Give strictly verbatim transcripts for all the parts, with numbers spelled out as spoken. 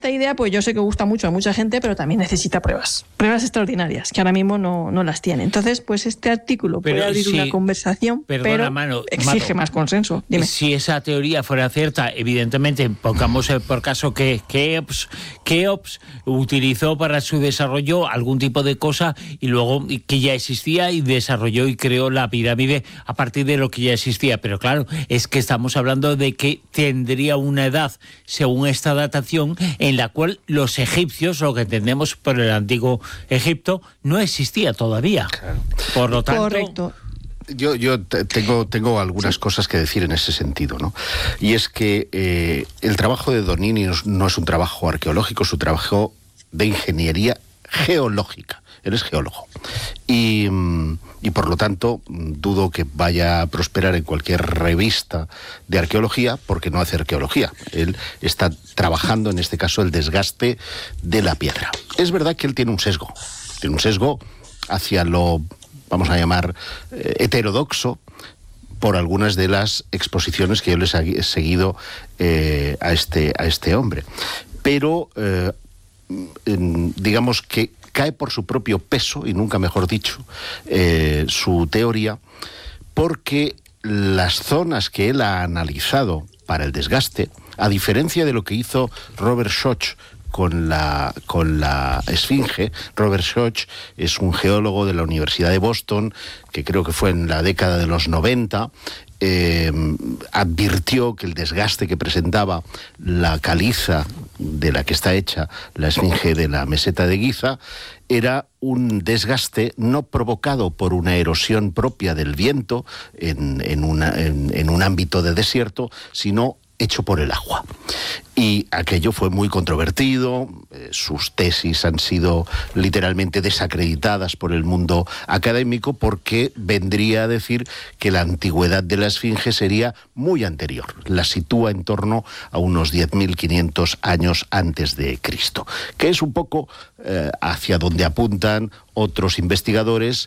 Esta idea, pues yo sé que gusta mucho a mucha gente, pero también necesita pruebas. Pruebas extraordinarias, que ahora mismo no, no las tiene. Entonces, pues este artículo pero puede abrir si, una conversación, perdona, pero Mano, exige Mato, más consenso. Dime. Si esa teoría fuera cierta, evidentemente, pongamos por caso que Keops, Keops utilizó para su desarrollo algún tipo de cosa y luego que ya existía y desarrolló y creó la pirámide a partir de lo que ya existía. Pero claro, es que estamos hablando de que tendría una edad, según esta datación, en la cual los egipcios, lo que entendemos por el antiguo Egipto, no existía todavía. Claro. Por lo tanto... Correcto. Yo, yo tengo, tengo algunas sí. cosas que decir en ese sentido, ¿no? Y es que eh, el trabajo de Donini no, no es un trabajo arqueológico, es un trabajo de ingeniería geológica. Él es geólogo. Y, y por lo tanto, dudo que vaya a prosperar en cualquier revista de arqueología, porque no hace arqueología. Él está trabajando, en este caso, el desgaste de la piedra. Es verdad que él tiene un sesgo. Tiene un sesgo hacia lo, vamos a llamar, eh, heterodoxo, por algunas de las exposiciones que yo les he seguido eh, a, este, a este hombre. Pero, eh, en, digamos que cae por su propio peso, y nunca mejor dicho, eh, su teoría, porque las zonas que él ha analizado para el desgaste, a diferencia de lo que hizo Robert Schoch con la, con la Esfinge. Robert Schoch es un geólogo de la Universidad de Boston, que creo que fue en la década de los noventa, eh, advirtió que el desgaste que presentaba la caliza de la que está hecha la Esfinge de la meseta de Giza era un desgaste no provocado por una erosión propia del viento en, en, una, en, en un ámbito de desierto, sino hecho por el agua. Y aquello fue muy controvertido, eh, sus tesis han sido literalmente desacreditadas por el mundo académico, porque vendría a decir que la antigüedad de la Esfinge sería muy anterior, la sitúa en torno a unos diez mil quinientos años antes de Cristo, que es un poco eh, hacia donde apuntan otros investigadores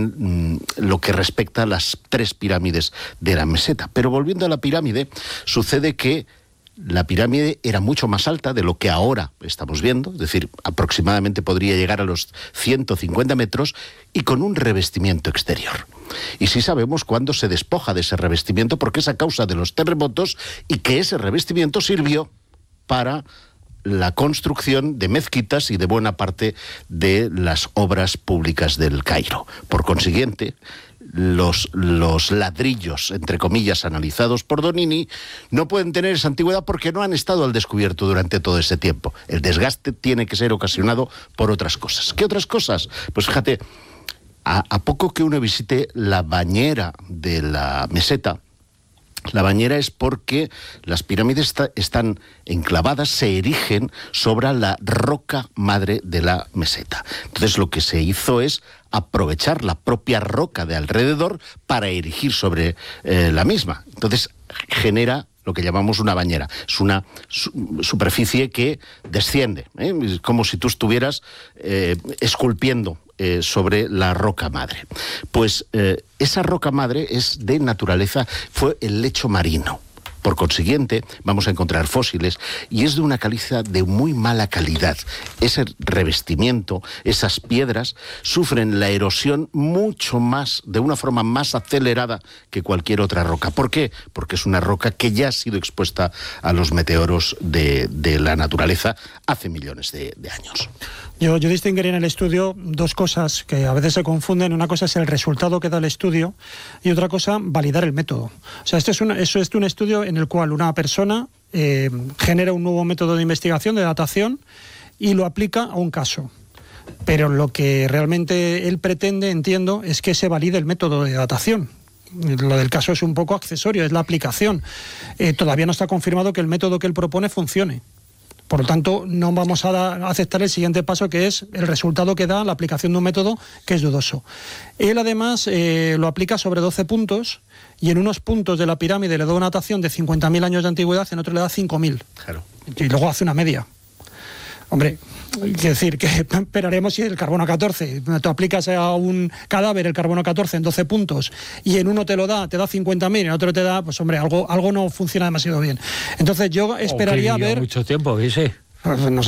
en mm, lo que respecta a las tres pirámides de la meseta. Pero volviendo a la pirámide, sucede que la pirámide era mucho más alta de lo que ahora estamos viendo, es decir, aproximadamente podría llegar a los ciento cincuenta metros y con un revestimiento exterior. Y sí sabemos cuándo se despoja de ese revestimiento, porque es a causa de los terremotos, y que ese revestimiento sirvió para la construcción de mezquitas y de buena parte de las obras públicas del Cairo. Por consiguiente, Los, los ladrillos, entre comillas, analizados por Donini, no pueden tener esa antigüedad porque no han estado al descubierto durante todo ese tiempo. El desgaste tiene que ser ocasionado por otras cosas. ¿Qué otras cosas? Pues fíjate, a, a poco que uno visite la bañera de la meseta, la bañera es porque las pirámides está, están enclavadas, se erigen sobre la roca madre de la meseta. Entonces lo que se hizo es aprovechar la propia roca de alrededor para erigir sobre eh, la misma. Entonces genera lo que llamamos una bañera. Es una su superficie que desciende, ¿eh? Es como si tú estuvieras eh, esculpiendo Eh, sobre la roca madre. Pues eh, esa roca madre es de naturaleza, fue el lecho marino. Por consiguiente, vamos a encontrar fósiles y es de una caliza de muy mala calidad. Ese revestimiento, esas piedras, sufren la erosión mucho más, de una forma más acelerada que cualquier otra roca. ¿Por qué? Porque es una roca que ya ha sido expuesta a los meteoros de, de la naturaleza hace millones de, de años. Yo, yo distinguiría en el estudio dos cosas que a veces se confunden. Una cosa es el resultado que da el estudio y otra cosa, validar el método. O sea, este es un, eso es un estudio en el cual una persona eh, genera un nuevo método de investigación, de datación, y lo aplica a un caso. Pero lo que realmente él pretende, entiendo, es que se valide el método de datación. Lo del caso es un poco accesorio, es la aplicación. Eh, todavía no está confirmado que el método que él propone funcione. Por lo tanto, no vamos a, da, a aceptar el siguiente paso, que es el resultado que da la aplicación de un método que es dudoso. Él, además, eh, lo aplica sobre doce puntos, y en unos puntos de la pirámide le da una datación de cincuenta mil años de antigüedad, en otro le da cinco mil. Claro. Y luego hace una media. Hombre, quiero decir que esperaremos si el carbono catorce, tú aplicas a un cadáver el carbono catorce en doce puntos y en uno te lo da, te da cincuenta mil, en otro te da, pues hombre, algo, algo no funciona demasiado bien. Entonces yo esperaría oh, ver... mucho tiempo, ¿sí? nos